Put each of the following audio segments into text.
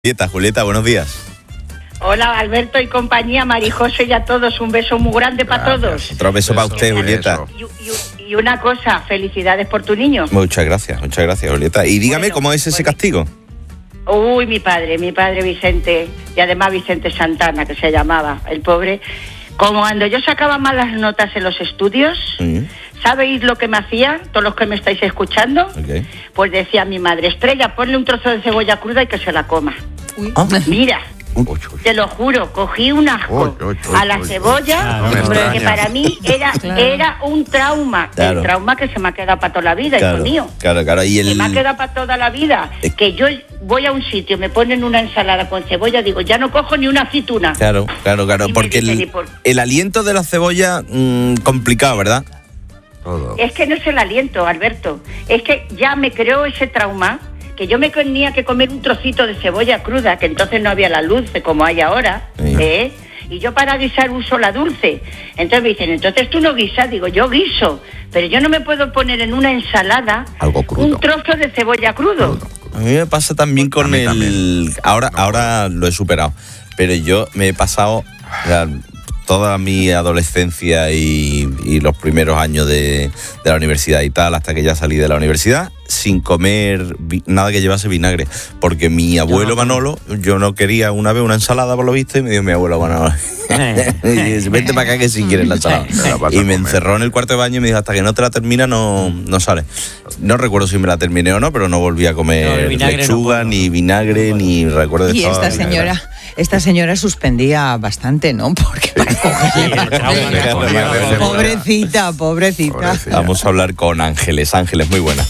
Julieta, buenos días. Hola, Alberto y compañía, Marijose y a todos, un beso muy grande para todos. Otro beso para usted, Julieta. Y una cosa, felicidades por tu niño. Muchas gracias, Julieta. Y dígame, ¿cómo es ese castigo? Uy, mi padre Vicente, y además Vicente Santana, que se llamaba, el pobre. Como cuando yo sacaba malas notas en los estudios, ¿sabéis lo que me hacía? Todos los que me estáis escuchando, pues decía mi madre: Estrella, ponle un trozo de cebolla cruda y que se la coma. Mira, te lo juro, cogí un asco a la cebolla, que para mí era un trauma. Claro. El trauma que se me ha quedado para toda la vida, hijo mío. Claro. Y se me ha quedado para toda la vida. Que yo voy a un sitio, me ponen una ensalada con cebolla, digo, ya no cojo ni una aceituna. Claro, porque el aliento de la cebolla, complicado, ¿verdad? Todo. Es que no es el aliento, Alberto. Es que ya me creó ese trauma, que yo me tenía que comer un trocito de cebolla cruda, que entonces no había la dulce como hay ahora, y yo para guisar uso la dulce. Entonces me dicen, entonces tú no guisas. Digo, yo guiso, pero yo no me puedo poner en una ensalada un trozo de cebolla crudo. A mí me pasa también con el... También. Ahora lo he superado, pero yo me he pasado toda mi adolescencia y los primeros años de la universidad y tal, hasta que ya salí de la universidad, sin comer nada que llevase vinagre, porque mi abuelo Manolo, yo no quería una vez una ensalada por lo visto, y me dijo mi abuelo Manolo, vente para acá que si quieres la ensalada. Y me encerró en el cuarto de baño y me dijo, hasta que no te la termina no sale. No recuerdo si me la terminé o no, pero no volví a comer lechuga, ni vinagre, ni recuerdo de todo. Y esta señora suspendía bastante, ¿no? Porque para coger pobrecita. Vamos a hablar con Ángeles. Ángeles, muy buena.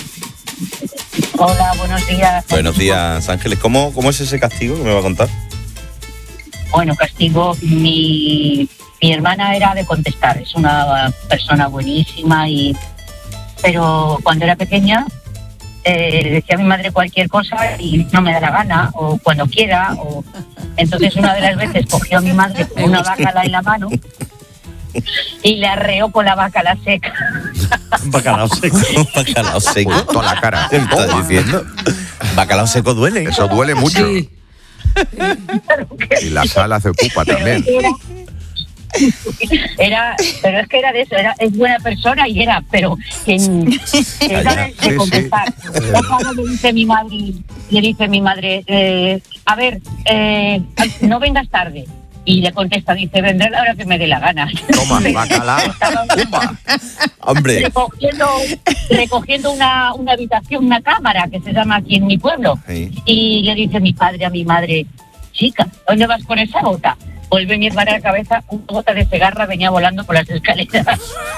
Hola, buenos días. Buenos días, Ángeles. ¿Cómo es ese castigo que me va a contar? Bueno, castigo, mi hermana era de contestar, es una persona buenísima, pero cuando era pequeña le decía a mi madre cualquier cosa y no me da la gana, o cuando quiera, entonces una de las veces cogió a mi madre con una bacala en la mano y le arreó con la bacala seca. Bacalao seco. Toda la cara. ¿Qué me estás diciendo? Bacalao seco duele. Eso duele mucho. Sí. Y la sal hace pupa también. Pero es que era de eso, es buena persona pero que de contestar. Le dice mi madre, a ver, no vengas tarde. Y le contesta, dice, vendré a la hora que me dé la gana. Toma, bacalao. Hombre. Recogiendo una habitación, una cámara, que se llama aquí en mi pueblo. Sí. Y le dice mi padre a mi madre, chica, ¿dónde vas con esa gota? Vuelve mi hermana a la cabeza, una gota de cegarra venía volando por las escaleras.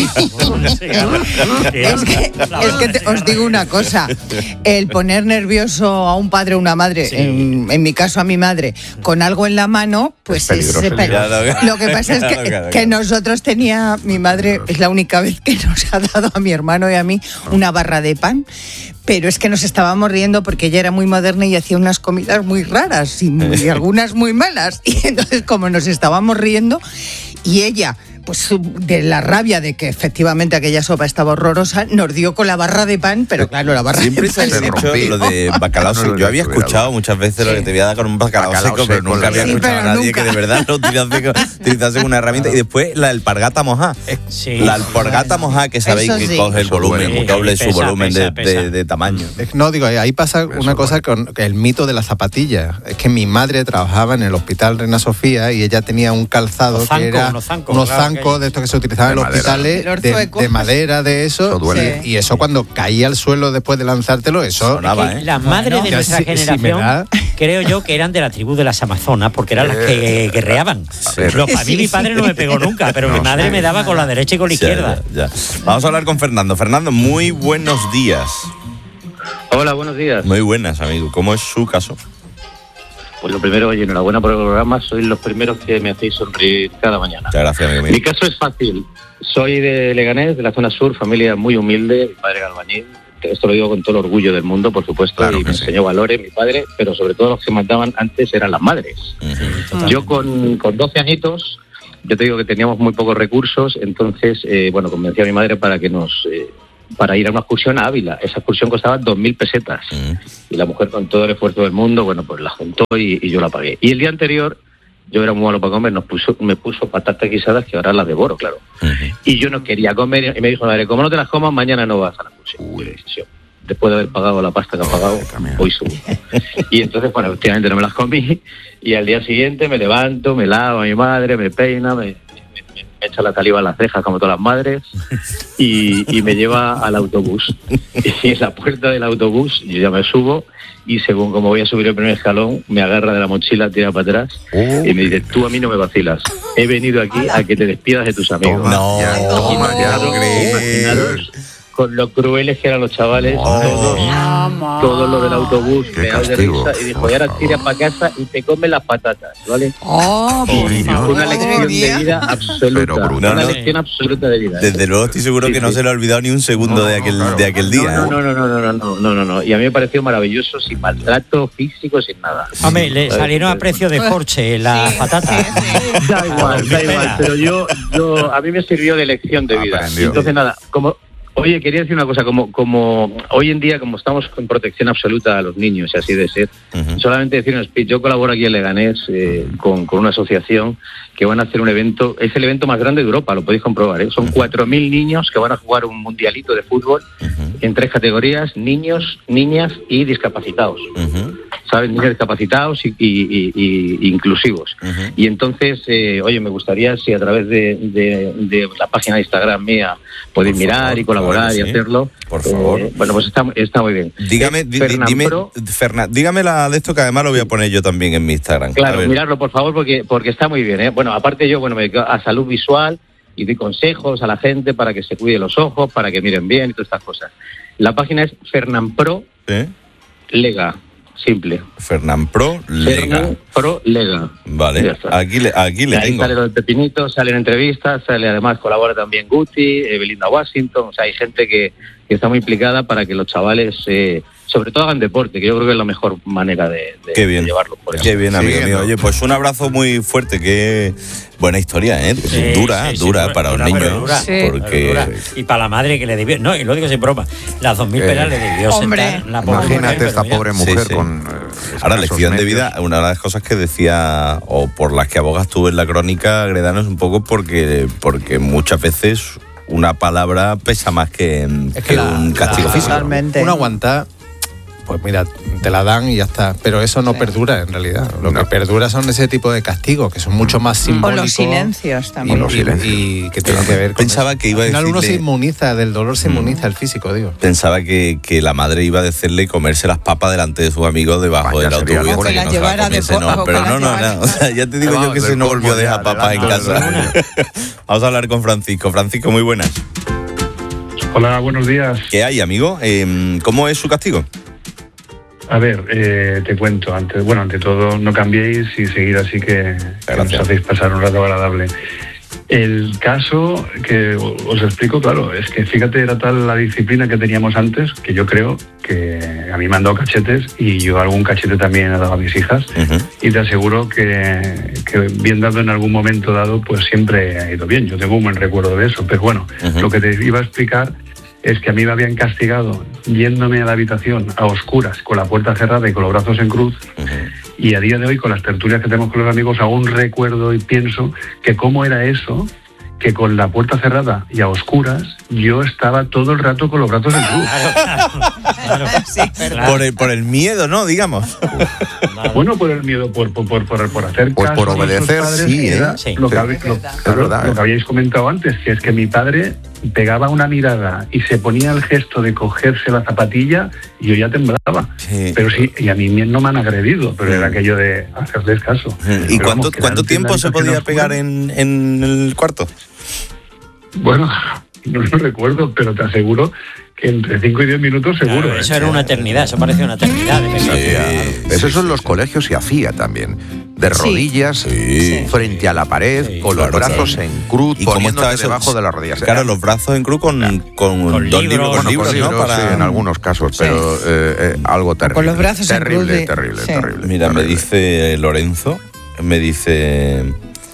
Es que os digo una cosa, el poner nervioso a un padre o una madre, en mi caso a mi madre, con algo en la mano, pues es peligroso. Lo que pasa es que nosotros mi madre es la única vez que nos ha dado a mi hermano y a mí una barra de pan. Pero es que nos estábamos riendo porque ella era muy moderna y hacía unas comidas muy raras y algunas muy malas. Y entonces, como nos estábamos riendo, y ella, pues de la rabia de que efectivamente aquella sopa estaba horrorosa, nos dio con la barra de pan, pero claro, la barra siempre de pan se ha dicho lo de bacalao seco. Yo había escuchado muchas veces lo que te voy a dar con un bacalao seco, pero nunca había escuchado a nadie que de verdad lo utilizase como una herramienta. Y después la alpargata mojada. La alpargata mojada, que sabéis que coge el volumen, doble su volumen de tamaño. No, digo, ahí pasa una cosa con el mito de las zapatillas. Es que mi madre trabajaba en el Hospital Reina Sofía y ella tenía un calzado que era unos zancos de estos que se utilizaban en los hospitales, de madera, de eso, y eso cuando caía al suelo después de lanzártelo, eso sonaba, Las madres de nuestra generación, creo yo que eran de la tribu de las Amazonas, porque eran las que guerreaban. A mí mi padre no me pegó nunca, pero mi madre me daba con la derecha y con la izquierda. Ya. Vamos a hablar con Fernando. Fernando, muy buenos días. Hola, buenos días. Muy buenas, amigo. ¿Cómo es su caso? Pues lo primero, oye, enhorabuena por el programa. Sois los primeros que me hacéis sonreír cada mañana. Muchas gracias, amigo mío. Mi caso es fácil. Soy de Leganés, de la zona sur, familia muy humilde, mi padre era albañil. Esto lo digo con todo el orgullo del mundo, por supuesto, claro, y me enseñó valores mi padre, pero sobre todo los que mandaban antes eran las madres. Yo con 12 añitos, yo te digo que teníamos muy pocos recursos, entonces, convencí a mi madre para que nos para ir a una excursión a Ávila. Esa excursión costaba 2.000 pesetas. Y la mujer, con todo el esfuerzo del mundo, bueno, pues la juntó y yo la pagué. Y el día anterior, yo era muy malo para comer, me puso patatas guisadas, que ahora las devoro, claro. Y yo no quería comer, y me dijo, madre, como no te las comas, mañana no vas a la excursión. Después de haber pagado la pasta que ha pagado, hoy subo. Y entonces, bueno, efectivamente no me las comí, y al día siguiente me levanto, me lavo a mi madre, me peina, me echa la saliva en las cejas como todas las madres y me lleva al autobús. Y en la puerta del autobús yo ya me subo y según como voy a subir el primer escalón me agarra de la mochila, tira para atrás y me dice, tú a mí no me vacilas, he venido aquí a que te despidas de tus amigos. Imaginaros con lo crueles que eran los chavales, todos los del autobús, me da de risa, y dijo, y ahora tiras para casa y te comes las patatas, ¿vale? Una lección de vida absoluta, una lección absoluta de vida. Desde luego estoy seguro que no se le ha olvidado ni un segundo de aquel día. No, y a mí me pareció maravilloso, sin maltrato físico, sin nada. Hombre, le salieron a precio de Porsche las patatas. Da igual, pero yo a mí me sirvió de lección de vida. Entonces nada, Oye, quería decir una cosa, como hoy en día, como estamos con protección absoluta a los niños, y así de ser, solamente decir un speech. Yo colaboro aquí en Leganés con una asociación que van a hacer un evento, es el evento más grande de Europa, lo podéis comprobar, ¿eh? Son 4.000 niños que van a jugar un mundialito de fútbol en 3 categorías, niños, niñas y discapacitados. ¿Sabes? Niños discapacitados y inclusivos. Y entonces, oye, me gustaría si a través de la página de Instagram mía podéis mirar y colaborar y hacerlo. Por favor. Bueno, pues está muy bien. Dígame la de esto, que además lo voy a poner yo también en mi Instagram. Claro, miradlo por favor porque está muy bien, ¿eh? Bueno, aparte yo me dedico a salud visual y doy consejos a la gente para que se cuide los ojos, para que miren bien y todas estas cosas. La página es Fernanpro Lega. Simple. Fernanpro Lega. Vale, aquí le ahí tengo. Sale lo del Pepinito, salen entrevistas, además colabora también Guti, Belinda Washington, o sea, hay gente que está muy implicada para que los chavales sobre todo hagan deporte, que yo creo que es la mejor manera de llevarlo por eso. Qué bien, amigo mío. Oye, pues un abrazo muy fuerte, qué buena historia, ¿eh? Dura para un niño. Y para la madre que le debió, no, y lo digo sin broma, las 2.000 pelas le debió sentar la pobre imagínate mujer, esta pobre mujer con... Ahora, lección de vida, una de las cosas que decía, o por las que abogas tú en la crónica, Gredano, es un poco porque muchas veces una palabra pesa más que un castigo físico. Totalmente. Una aguanta, pues mira, te la dan y ya está. Pero eso no perdura en realidad. Lo que perdura son ese tipo de castigos, que son mucho más simbólicos. O los silencios también. Y que tienen que ver con Pensaba eso. que iba a decirle... Al final uno se inmuniza, del dolor se inmuniza el físico, digo. Pensaba que la madre iba a decirle comerse las papas delante de sus amigos debajo del autobús. Que las llevara de poco. Pero no. O sea, ya te digo yo que se no volvió a dejar papas en casa. Vamos a hablar con Francisco. Francisco, muy buenas. Hola, buenos días. ¿Qué hay, amigo? ¿Cómo es su castigo? A ver, te cuento. Ante todo, no cambiéis y seguid así que nos hacéis pasar un rato agradable. El caso que os explico, claro, es que fíjate, era tal la disciplina que teníamos antes que yo creo que a mí me han dado cachetes y yo algún cachete también he dado a mis hijas y te aseguro que bien dado en algún momento dado, pues siempre ha ido bien. Yo tengo un buen recuerdo de eso, pero bueno, lo que te iba a explicar es que a mí me habían castigado yéndome a la habitación a oscuras, con la puerta cerrada y con los brazos en cruz, y a día de hoy, con las tertulias que tenemos con los amigos, aún recuerdo y pienso que cómo era eso, que con la puerta cerrada y a oscuras, yo estaba todo el rato con los brazos en cruz. Por el miedo, ¿no? Digamos. Bueno, por el miedo, por hacer pues caso por obedecer, a padres, sí, era lo que habíais comentado antes, que es que mi padre pegaba una mirada y se ponía el gesto de cogerse la zapatilla y yo ya temblaba. Pero sí, y a mí no me han agredido, pero era aquello de hacerles caso. ¿Y cuánto tiempo se podía pegar en el cuarto? Bueno, no lo recuerdo, pero te aseguro que entre 5 y 10 minutos seguro. Claro, eso era una eternidad, eso parecía una eternidad. Eso en los colegios se hacía también. De rodillas, frente a la pared, con los brazos en cruz, poniéndote debajo de las rodillas. Claro, los brazos en cruz con dos libros, ¿no? Sí, en algunos casos, pero algo terrible. Con los brazos terrible, en cruz. terrible. Mira, me dice Lorenzo,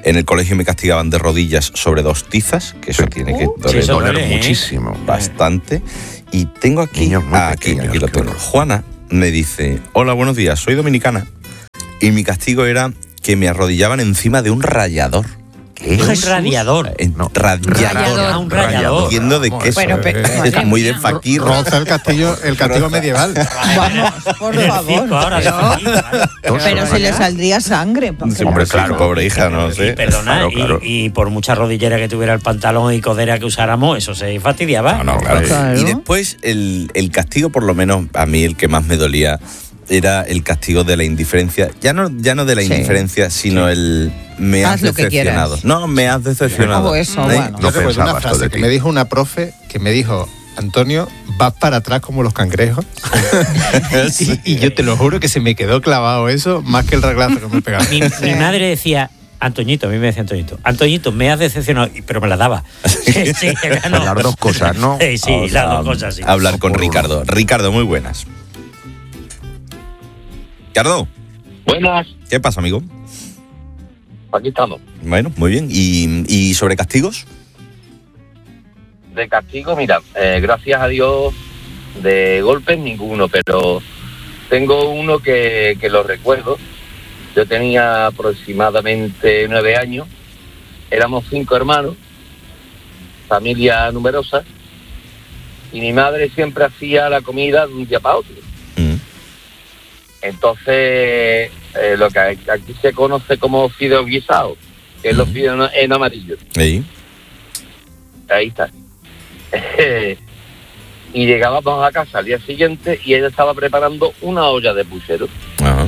En el colegio me castigaban de rodillas sobre 2 tizas, que eso tiene que doler muchísimo. Bastante. Y tengo aquí, aquí lo tengo. Juana me dice, hola, buenos días, soy dominicana. Y mi castigo era que me arrodillaban encima de un rallador. ¿Qué? Un radiador. Rallador. Un rallador. Entiendo de queso. Es muy de fakir. Roza el castigo medieval. Vamos, por favor. Pero se le saldría sangre. Hombre, claro, pobre hija, no sé. Perdona, claro. Y por mucha rodillera que tuviera el pantalón y codera que usáramos, eso se fastidiaba. No, claro. Y después el castigo, por lo menos a mí el que más me dolía, era el castigo de la indiferencia. Ya no de la indiferencia, sino el me has decepcionado. No, me has decepcionado. Eso, bueno. No pensaba una frase que me dijo una profe que me dijo, Antonio, vas para atrás como los cangrejos. y yo te lo juro que se me quedó clavado eso más que el reglazo que me pegaba. Mi madre decía, Antoñito, a mí me decía Antoñito, me has decepcionado, pero me la daba. Sí, no. Las dos cosas, ¿no? Sí, las dos cosas, sí. Hablar con Ricardo. Ricardo, muy buenas. Ricardo. Buenas. ¿Qué pasa, amigo? Aquí estamos. Bueno, muy bien. ¿Y sobre castigos? De castigo, mira, gracias a Dios, de golpes ninguno, pero tengo uno que lo recuerdo. Yo tenía aproximadamente 9 años, éramos 5 hermanos, familia numerosa, y mi madre siempre hacía la comida de un día para otro. Entonces, lo que aquí se conoce como fideos guisados, que es los fideos en amarillo. Ahí está. Y llegábamos a casa al día siguiente y ella estaba preparando una olla de puchero. Ajá.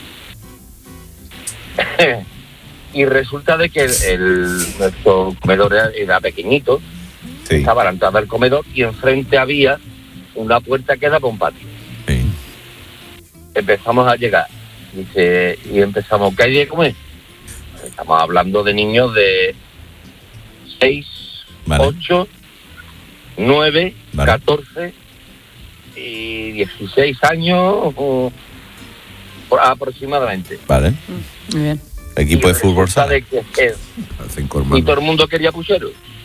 Y resulta de que nuestro comedor era pequeñito, estaba a la entrada del comedor y enfrente había una puerta que daba a un patio. Empezamos a llegar y empezamos, ¿qué hay de comer? Estamos hablando de niños de 6, 8, 9, 14 y 16 años aproximadamente. Vale. Muy bien. Equipo de fútbol sala. Y todo el mundo quería puchero.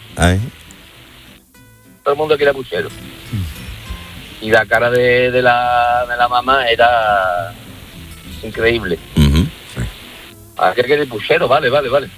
Todo el mundo quería puchero. Y la cara de la mamá era increíble. ¿A qué quiere puchero? Vale.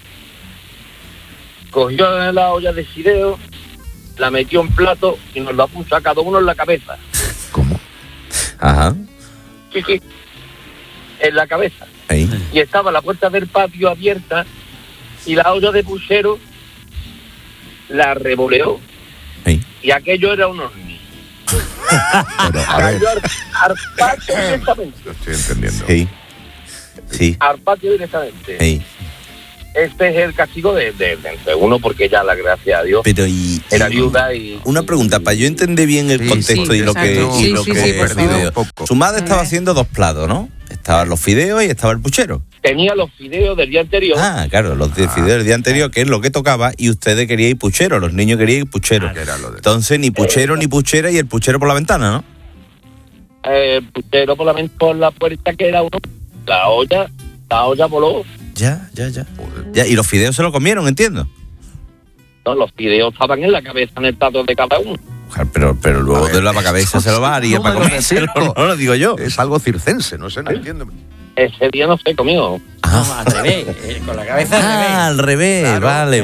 Cogió la olla de fideo, la metió en plato y nos la puso a cada uno en la cabeza. ¿Cómo? Ajá. Sí, en la cabeza. Ahí. Y estaba la puerta del patio abierta y la olla de puchero la revoleó. Ahí. Y aquello era un hornillo. Pero, a ver. Al patio directamente. Lo estoy entendiendo. Sí. Al patio directamente. Sí. Este es el castigo de uno, porque ya, la gracia a Dios, pero era viuda y... Una pregunta, para yo entender bien el contexto y lo que su madre estaba haciendo 2 platos, ¿no? Estaban los fideos y estaba el puchero. Tenía los fideos del día anterior. Claro, los fideos del día anterior, que es lo que tocaba, y ustedes querían puchero, los niños querían puchero. Entonces, ni puchero ni puchera, y el puchero por la ventana, ¿no? Puchero por la puerta, que era uno. La olla voló. Ya. Y los fideos se lo comieron, entiendo. No, los fideos estaban en la cabeza, en el plato de cada uno. Pero luego de la cabeza se lo va a haría para comérselo, no lo digo yo. Es algo circense, no sé, no entiendo. Ese día no se comió. No, al revés, con la cabeza al revés. Claro, vale.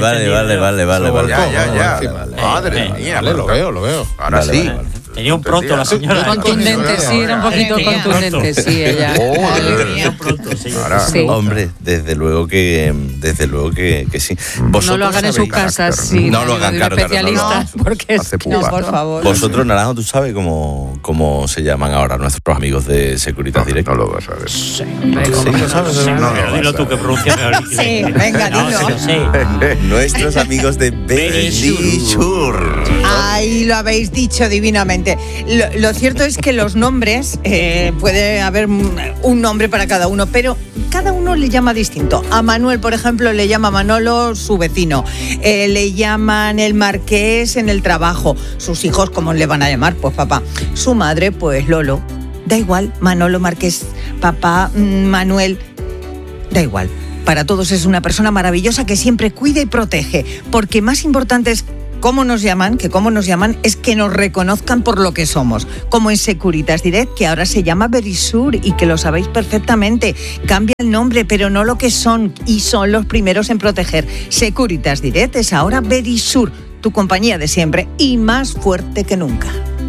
Ya. Madre mía. Vale, lo veo. Ahora sí. Tenía un pronto la señora. Contundente, sí, era un poquito contundente, sí, ella. Tenía un pronto, sí. Hombre, desde luego que sí. No lo hagan en sus casas, sí. No lo hagan, claro. Especialistas, porque no, por favor. Vosotros, Naranjo, ¿tú sabes cómo se llaman ahora nuestros amigos de Securitas Direct? No lo vas a ver. Sí, lo sabes. Dilo tú que pronuncias mejor. Sí, venga, dilo. Nuestros amigos de Verisure. Ahí lo habéis dicho divinamente. Lo cierto es que los nombres, puede haber un nombre para cada uno, pero cada uno le llama distinto. A Manuel, por ejemplo, le llama Manolo su vecino. Le llaman el Marqués en el trabajo. Sus hijos, ¿cómo le van a llamar? Pues papá. Su madre, pues Lolo. Da igual, Manolo, Marqués, papá, Manuel. Da igual. Para todos es una persona maravillosa que siempre cuida y protege, porque más importante es cómo nos llaman es que nos reconozcan por lo que somos, como en Securitas Direct, que ahora se llama Verisur y que lo sabéis perfectamente. Cambia el nombre, pero no lo que son, y son los primeros en proteger. Securitas Direct es ahora Verisur, tu compañía de siempre y más fuerte que nunca.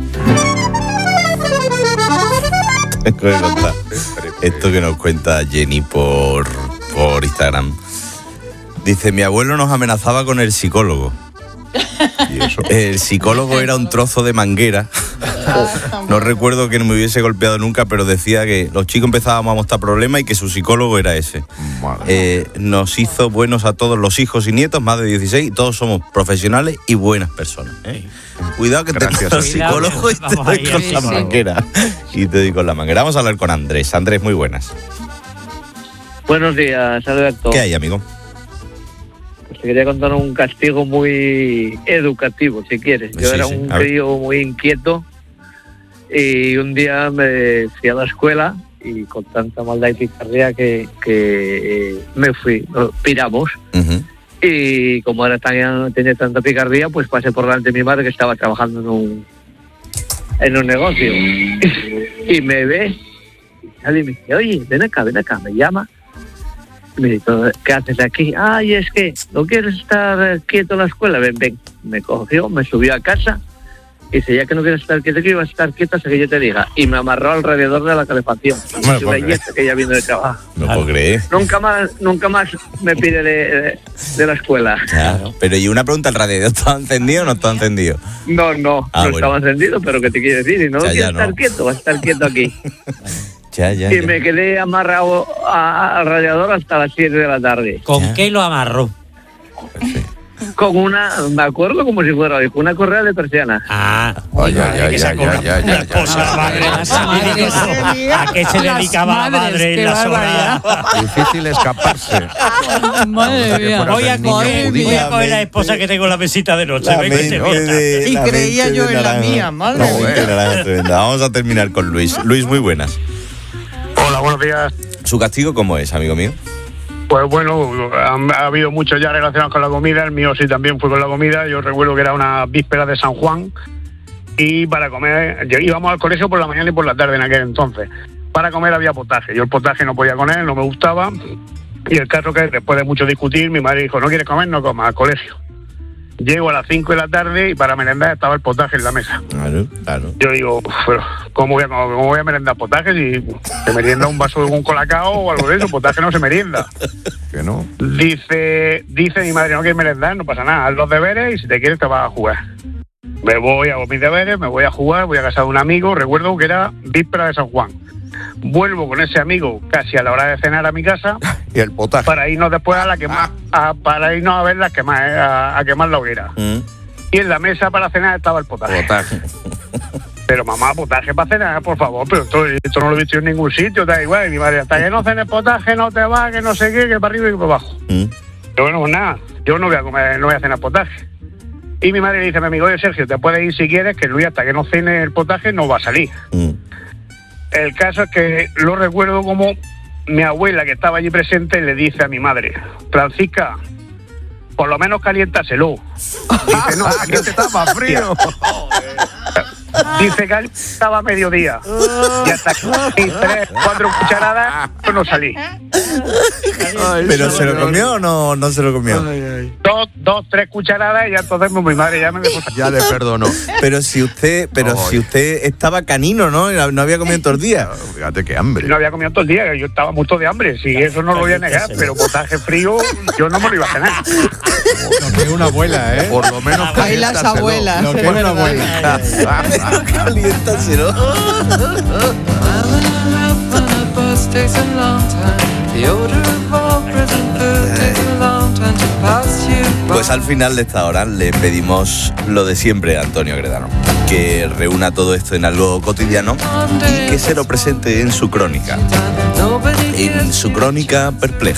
Esto que nos cuenta Jenny por Instagram. Dice, mi abuelo nos amenazaba con el psicólogo. ¿Y eso? El psicólogo era un trozo de manguera. No recuerdo que no me hubiese golpeado nunca, pero decía que los chicos empezábamos a mostrar problemas y que su psicólogo era ese. Nos hizo buenos a todos los hijos y nietos, más de 16, y todos somos profesionales y buenas personas. Cuidado que te doy con el psicólogo y te doy con la manguera. Y te doy con la manguera. Vamos a hablar con Andrés. Andrés, muy buenas. Buenos días, Alberto. ¿Qué hay, amigo? Pues te quería contar un castigo muy educativo, si quieres. Yo era un crío muy inquieto y un día me fui a la escuela y con tanta maldad y picardía que me fui, piramos. Uh-huh. Y como tenía tanta picardía, pues pasé por delante de mi madre que estaba trabajando en un negocio. Y me ve, y me dice, oye, ven acá, me llama. Me dice, ¿qué haces aquí? Ay, es que no quieres estar quieto en la escuela. Ven. Me cogió, me subió a casa y dice, ya que no quieres estar quieto, que iba a estar quieto hasta que yo te diga. Y me amarró alrededor de la calefacción. Que ella vino de trabajo. No puedo creer. Nunca más me pide de la escuela. Claro. Pero y una pregunta, ¿el radiador estaba encendido o no estaba encendido? No estaba encendido, pero ¿qué te quiere decir? Y no quieres estar quieto, vas a estar quieto aquí. Y me quedé amarrado al radiador hasta las 7 de la tarde. ¿Con qué lo amarró? Con me acuerdo como si fuera una correa de persiana. ¿A qué se dedicaba la madre en las horas? Difícil escaparse. Madre mía. Voy a coger la esposa que tengo en la mesita de noche. Y creía yo en la mía, madre mía. Vamos a terminar con Luis. Luis, muy buenas. Hola, buenos días. ¿Su castigo cómo es, amigo mío? Pues bueno, ha habido muchos ya relacionados con la comida. El mío sí también fue con la comida. Yo recuerdo que era una víspera de San Juan y para comer íbamos al colegio por la mañana y por la tarde en aquel entonces. Para comer había potaje. Yo el potaje no podía con él, no me gustaba. Y el caso que después de mucho discutir, mi madre dijo, ¿no quieres comer? No comas, al colegio. Llego a las 5 de la tarde y para merendar estaba el potaje en la mesa. Claro. Yo digo, pero ¿cómo voy a merendar potaje si se merienda un vaso de un colacao o algo de eso? Potaje no se merienda. ¿Que no? Dice mi madre, no quieres merendar, no pasa nada, haz los deberes y si te quieres te vas a jugar. Me voy, hago mis deberes, me voy a jugar, voy a casa de un amigo, recuerdo que era víspera de San Juan. Vuelvo con ese amigo casi a la hora de cenar a mi casa y el potaje para irnos después a ver las a quemar la hoguera. Y en la mesa para cenar estaba el potaje. Pero mamá, potaje para cenar, por favor, pero esto no lo he visto en ningún sitio, da igual. Y mi madre, hasta que no cenes potaje no te va, que no sé qué, que para arriba y para abajo. Pero bueno, pues nada, yo no voy a comer, no voy a cenar potaje. Y mi madre le dice a mi amigo, oye Sergio, te puedes ir si quieres, que Luis hasta que no cene el potaje no va a salir. El caso es que lo recuerdo como mi abuela, que estaba allí presente, le dice a mi madre, Francisca, por lo menos caliéntaselo. Dice, no, que estaba frío. Dice que estaba a mediodía. Y hasta que 3, 4 cucharadas, yo no salí. ¿Pero se lo comió o no se lo comió? 2, 3 cucharadas y ya entonces mi madre ya me dejó. Ya le perdonó. Pero si usted estaba canino, ¿no? No había comido todo el día. Fíjate qué hambre. No había comido todo el día, yo estaba muerto de hambre. Sí, eso no lo voy a negar, pero potaje frío yo no me lo iba a cenar. Lo que es una abuela, ¿eh? Por lo menos ahí las abuelas. Lo que es una abuela. Caliéntaselo. Pues al final de esta hora le pedimos lo de siempre a Antonio Gredano, que reúna todo esto en algo cotidiano y que se lo presente en su crónica. En su crónica perpleja.